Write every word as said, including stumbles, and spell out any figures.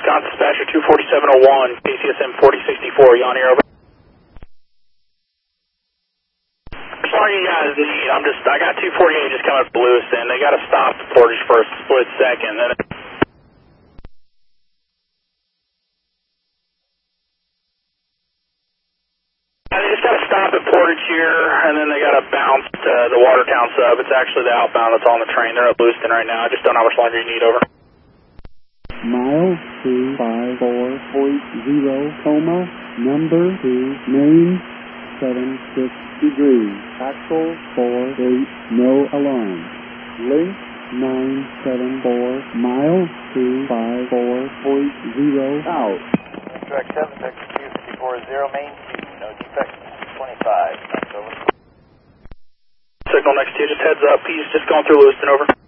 Wisconsin Dispatcher two forty-seven oh one, P C S M forty sixty-four, you on here, over? Sorry you guys need, I'm just, I got two forty-eight just coming up to Lewiston. They got to stop the Portage for a split second. Then they just got to stop at Portage here, and then they got to bounce to the Watertown sub. It's actually the outbound that's on the train. They're at Lewiston right now. I just don't know how much longer you need, over. Mile two five four point zero, coma, number two, main, seven six degrees, axle four eight, no alarm, link nine seven four, mile two five four point zero, out. Track seven, Texas two fifty-four zero, main two, no defects, twenty-five, that's over. Signal next to you, just heads up, he's just going through Lewiston, over.